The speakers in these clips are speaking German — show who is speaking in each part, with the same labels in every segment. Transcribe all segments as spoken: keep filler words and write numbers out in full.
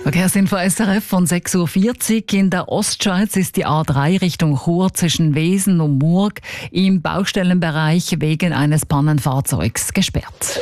Speaker 1: Verkehrsinfo S R F von sechs Uhr vierzig. In der Ostschweiz ist die A drei Richtung Chur zwischen Wesen und Murg im Baustellenbereich wegen eines Pannenfahrzeugs gesperrt.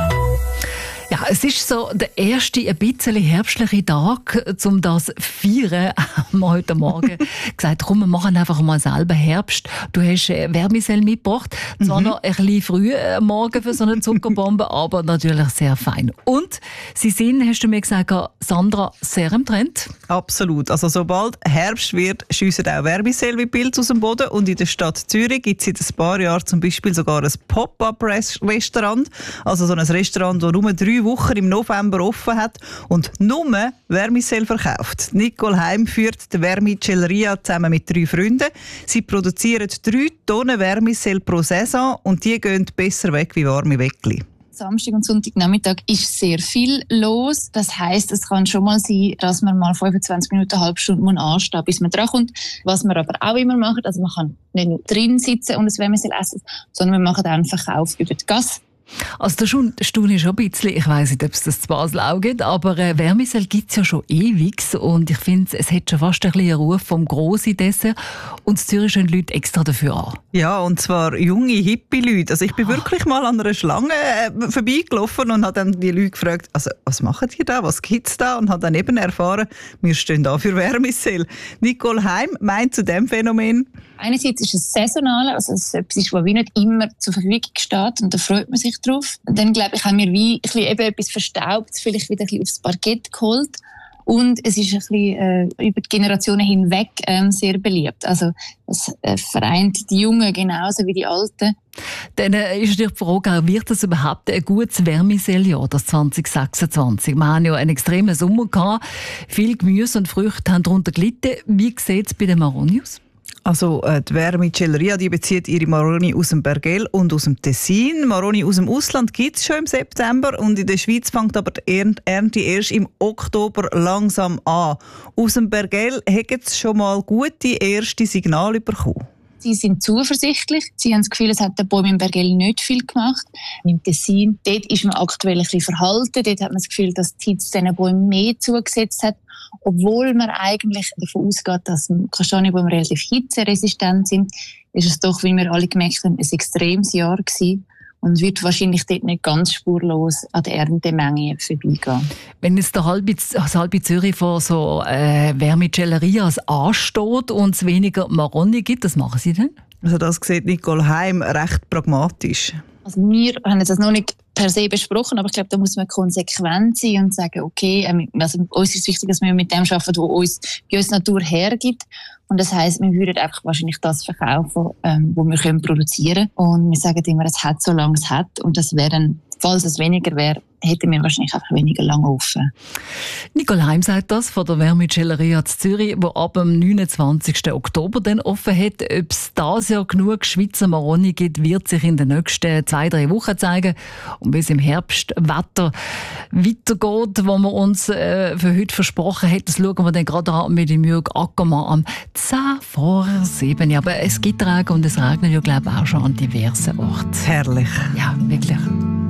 Speaker 1: Ja, es ist so der erste ein bisschen herbstliche Tag, um das zu feiern. Haben wir heute Morgen gesagt, komm, wir machen einfach mal selber Herbst. Du hast Vermicelle mitgebracht. Zwar mhm. noch ein bisschen früh am Morgen für so eine Zuckerbombe, aber natürlich sehr fein. Und sie sind, hast du mir gesagt, Sandra, sehr im Trend.
Speaker 2: Absolut. Also sobald Herbst wird, schiessen auch Vermicelle wie Pilz aus dem Boden. Und in der Stadt Zürich gibt es seit ein paar Jahren zum Beispiel sogar ein Pop-up-Restaurant. Also so ein Restaurant, das nur drei Wochen im November offen hat und nur Vermicelle verkauft. Nicole Heim führt die Vermicelleria zusammen mit drei Freunden. Sie produzieren drei Tonnen Vermicelle pro Saison und die gehen besser weg wie warme Weckli.
Speaker 3: Samstag und Sonntagnachmittag ist sehr viel los. Das heisst, es kann schon mal sein, dass man mal fünfundzwanzig Minuten, eine halbe Stunde anstehen muss, bis man drankommt. Was wir aber auch immer machen, also man kann nicht nur drin sitzen und ein Vermicelle essen, sondern wir machen auch einen Verkauf über die Gasse.
Speaker 1: Also da staune ich schon ein bisschen, ich weiss nicht, ob es das zu Basel auch gibt, aber äh, Vermicelle gibt es ja schon ewig und ich finde, es hat schon fast ein bisschen einen Ruf vom grossen Dessert und in Zürich stehen Leute extra dafür an.
Speaker 2: Ja, und zwar junge, hippie Leute. Also ich bin ah. wirklich mal an einer Schlange äh, vorbeigelaufen und habe dann die Leute gefragt, also was machen die da, was gibt es da? Und habe dann eben erfahren, wir stehen da für Vermicelle. Nicole Heim meint zu diesem Phänomen:
Speaker 3: Einerseits ist es saisonal, also es ist etwas, das wie nicht immer zur Verfügung steht und da freut man sich drauf. Und dann, glaube ich, haben wir wie ein bisschen eben etwas Verstaubtes vielleicht wieder ein bisschen aufs Parkett geholt. Und es ist ein bisschen äh, über die Generationen hinweg ähm, sehr beliebt. Also es äh, vereint die Jungen genauso wie die Alten.
Speaker 1: Dann äh, ist natürlich die Frage, wird das überhaupt ein gutes Vermicelle-Jahr, das zwanzig sechsundzwanzig? Wir haben ja einen extremen Sommer gehabt. Viel Gemüse und Früchte haben darunter gelitten. Wie sieht es bei den Maroni aus?
Speaker 2: Also äh, die Vermicelleria, die bezieht ihre Maroni aus dem Bergell und aus dem Tessin. Maroni aus dem Ausland gibt es schon im September und in der Schweiz fängt aber die Ernte erst im Oktober langsam an. Aus dem Bergell haben sie schon mal gute erste Signale bekommen.
Speaker 3: Sie sind zuversichtlich. Sie haben das Gefühl, es hat der Baum im Bergell nicht viel gemacht. Im Tessin, dort ist man aktuell ein bisschen verhalten. Dort hat man das Gefühl, dass die Hitze diesen Bäumen mehr zugesetzt hat. Obwohl man eigentlich davon ausgeht, dass Kastanienbäume relativ hitzeresistent sind, ist es doch, wie wir alle gemerkt haben, ein extremes Jahr gewesen. Und wird wahrscheinlich dort nicht ganz spurlos an der Erntemenge vorbeigehen.
Speaker 1: Wenn jetzt der halbe, das halbe Zürich vor so äh, Vermicellerias ansteht und es weniger Maroni gibt, was machen Sie denn?
Speaker 2: Also das sieht Nicole Heim recht pragmatisch.
Speaker 3: Also wir haben das noch nicht per se besprochen, aber ich glaube, da muss man konsequent sein und sagen, okay, also uns ist wichtig, dass wir mit dem arbeiten, was uns bei uns die Natur hergibt. Und das heisst, wir würden einfach wahrscheinlich das verkaufen, ähm, was wir können produzieren können. Und wir sagen immer, es hat, solange es hat. Und das wäre dann, falls es weniger wäre, hätten wir wahrscheinlich einfach weniger lange offen.
Speaker 1: Nicole Heim sagt das von der Vermicelleria zu Zürich, die ab dem neunundzwanzigsten Oktober dann offen hat. Ob es dieses Jahr genug Schweizer Maroni gibt, wird sich in den nächsten zwei, drei Wochen zeigen. Und wie es im Herbstwetter weitergeht, wo wir uns äh, für heute versprochen haben, das schauen wir dann gerade an mit dem Jürg Ackermann am zehn vor sieben. Ja, aber es gibt Regen und es regnet ja, glaube ich, auch schon an diversen Orten.
Speaker 2: Herrlich.
Speaker 1: Ja, wirklich.